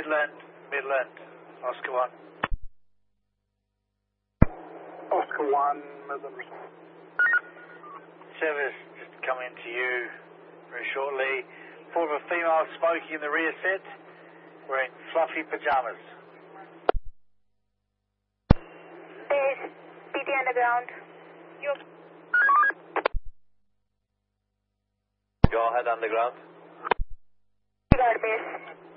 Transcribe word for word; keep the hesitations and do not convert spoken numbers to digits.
Midland, Midland, Oscar one. Oscar one, Midland. Service just coming to you very shortly. Report of a female smoking in the rear set, wearing fluffy pajamas. Base, B T underground. You Go ahead underground. got base.